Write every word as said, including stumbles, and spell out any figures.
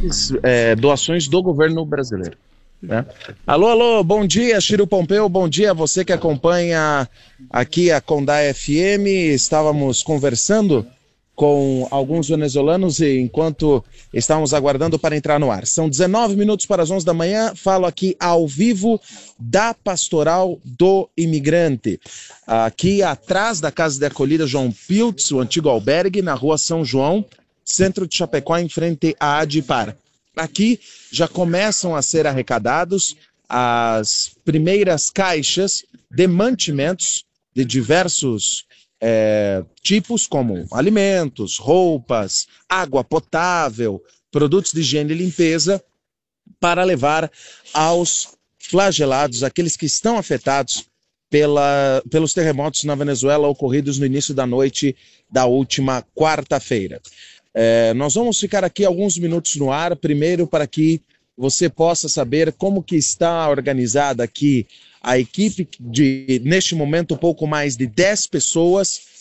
é, doações do governo brasileiro. Né? Alô, alô, bom dia, Ciro Pompeu, bom dia, você que acompanha aqui a Condá F M. Estávamos conversando com alguns venezuelanos e enquanto estávamos aguardando para entrar no ar. São dezenove minutos para as onze da manhã, falo aqui ao vivo da Pastoral do Imigrante. Aqui atrás da Casa de Acolhida João Piltz, o antigo albergue, na rua São João, centro de Chapecó, em frente à Adipar. Aqui já começam a ser arrecadados as primeiras caixas de mantimentos de diversos é, tipos, como alimentos, roupas, água potável, produtos de higiene e limpeza, para levar aos flagelados, aqueles que estão afetados pela, pelos terremotos na Venezuela ocorridos no início da noite da última quarta-feira. É, nós vamos ficar aqui alguns minutos no ar, primeiro para que você possa saber como que está organizada aqui a equipe de, neste momento, um pouco mais de dez pessoas